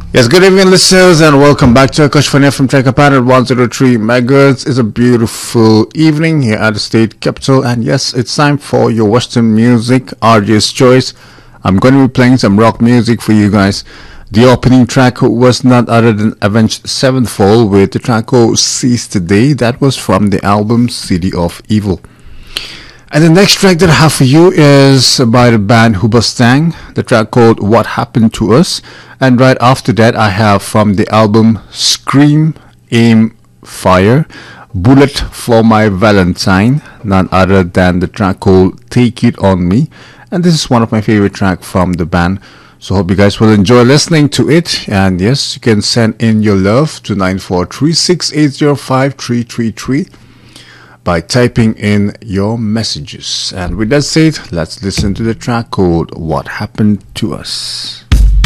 Yes, good evening, listeners, and welcome back to Akashvania from Trekapan at 103 megahertz. It's a beautiful evening here at the state capital, and yes, it's time for your Western music, RJ's Choice. I'm going to be playing some rock music for you guys. The opening track was not other than Avenged Sevenfold with the track called Seize the Day. That was from the album City of Evil. And the next track that I have for you is by the band Hoobastank, the track called What Happened to Us. And right after that I have from the album Scream, Aim, Fire, Bullet for My Valentine, none other than the track called Take It On Me. And this is one of my favorite tracks from the band. So hope you guys will enjoy listening to it. And yes, you can send in your love to 943-680-5333 by typing in your messages. And with that said, let's listen to the track called What Happened to Us.